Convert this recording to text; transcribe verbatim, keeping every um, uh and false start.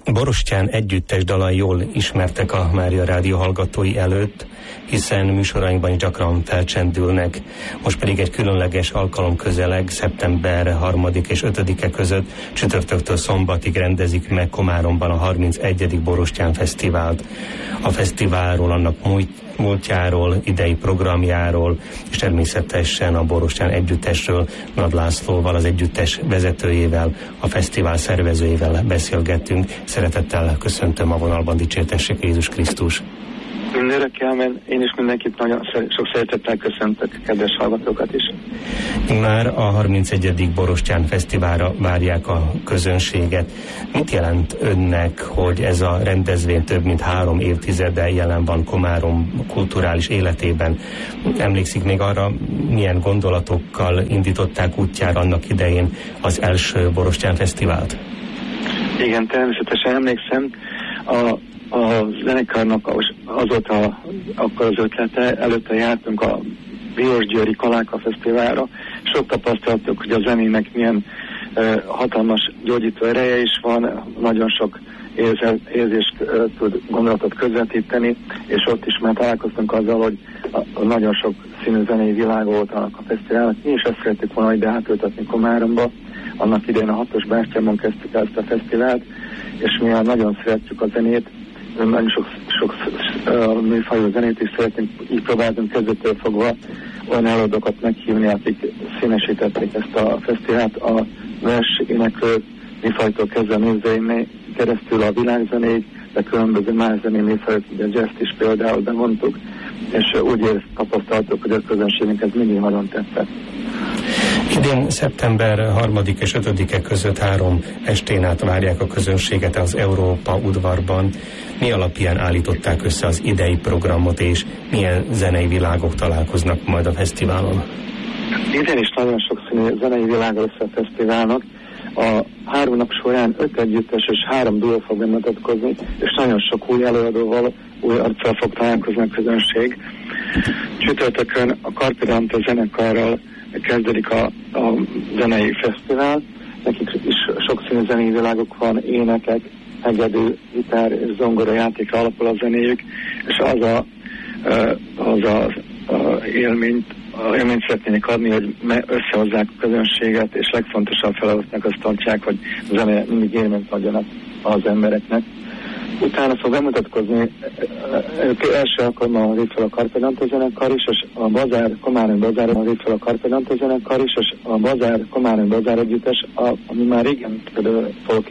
Borostyán együttes dalai jól ismertek a Mária Rádió hallgatói előtt, hiszen műsorainkban is gyakran felcsendülnek. Most pedig egy különleges alkalom közeleg, szeptember harmadika és ötödike között csütörtöktől szombatig rendezik meg Komáromban a harmincegyedik Borostyán Fesztivált. A fesztiválról, annak múlt, múltjáról, idei programjáról, és természetesen a Borostyán együttesről Nad Lászlóval, az együttes vezetőjével, a fesztivál szervezőjével beszélgettünk. Szeretettel köszöntöm a vonalban, dicsértessék Jézus Krisztus! Mindörökké, amen. Én is mindenkit nagyon sok szeretettel köszöntök, kedves hallgatókat is. Már a harmincegyedik Borostyán Fesztiválra várják a közönséget. Mit jelent önnek, hogy ez a rendezvény több mint három évtizeddel jelen van Komárom kulturális életében? Emlékszik még arra, milyen gondolatokkal indították útjára annak idején az első Borostyán Fesztivált? Igen, természetesen emlékszem. A A zenekarnak azóta akkor az ötlete, előtte jártunk a Diósgyőri Kaláka Fesztiválra, sok tapasztaltuk, hogy a zenének milyen uh, hatalmas gyógyító ereje is van, nagyon sok érzel, érzést uh, tud gondolatot közvetíteni, és ott is már találkoztunk azzal, hogy a, a nagyon sok színű zenei világ volt annak a fesztiválnak. Mi is ezt szerettük volna ide átültetni Komáromba, annak idején a hatos bástyámon kezdtük ezt a fesztivált, és mi nagyon szeretjük a zenét, nagyon sok, sok uh, műfajú zenét is szeretnénk, így próbáltunk kezdettől fogva olyan előadókat meghívni, akik színesítették ezt a fesztivált, a vers éneklő műfajtól kezdve a népzenéig keresztül a világzenéig, de különböző más zenei műfajok, ugye a jazzt is például bemondtuk, és úgy ér, tapasztaltuk, hogy a közönségnek ez mindig nagyon tetszett. Idén szeptember harmadika és ötödike között három estén át várják a közönséget az Európa udvarban. Mi alapján állították össze az idei programot, és milyen zenei világok találkoznak majd a fesztiválon? Idén is nagyon sokszínű zenei világ lesz a fesztiválnak. A három nap során öt együttes és három duó fog bemutatkozni, és nagyon sok új előadóval, új arccal fog találkozni a közönség. Csütörtökön a Carpe Dante zenekarral kezdődik a, a zenei fesztivál. Nekik is sokszínű zenei világok van, énekek, hegedű, gitár és zongora játékra alapul a zenéjük, és az a, az a, a élményt, a élményt szeretnének adni, hogy összehozzák a közönséget, és legfontosabb feladatnak azt tartják, hogy a zene mindig élményt adjanak az embereknek. Utána fog bemutatkozni, első alkalommal lép fel a Carpe Dante zenekar is, és a Bazár, Komárom Bazáron lép fel a Carpe Dante zenekar is, és a Bazár, Komárom Bazár együttes, a, ami már régen fog